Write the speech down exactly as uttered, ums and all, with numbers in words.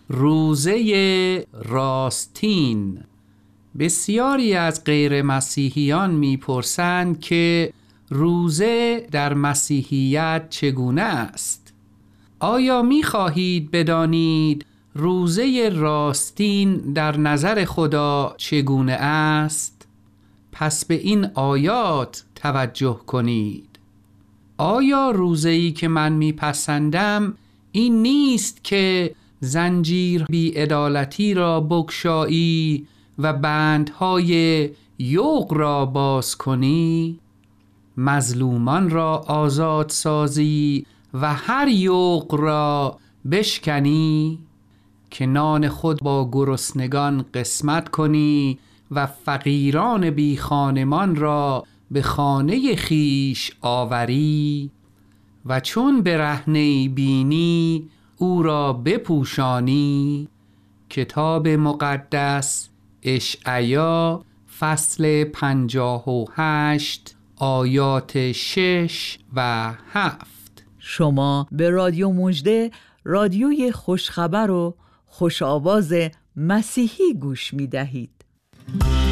روزه راستین. بسیاری از غیر مسیحیان میپرسند که روزه در مسیحیت چگونه است؟ آیا میخواهید بدانید روزه راستین در نظر خدا چگونه است؟ پس به این آیات توجه کنید. آیا روزه‌ای که من میپسندم این نیست که زنجیر بی‌عدالتی را بگشایی و بندهای یوغ را باز کنی، مظلومان را آزاد سازی و هر یوغ را بشکنی، که نان خود با گرسنگان قسمت کنی و فقیران بی خانمان را به خانه خیش آوری و چون برهنه بینی او را بپوشانی. کتاب مقدس اشعیا فصل پنجاه و هشت آیات شش و هفت. شما به رادیو مژده، رادیوی خوشخبر و خوش آواز مسیحی گوش می دهید.